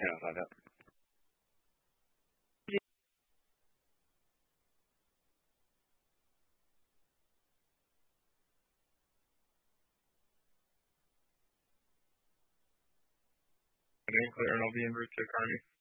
Yeah, I'll find out. Clear, and I'll be en route to Kearney.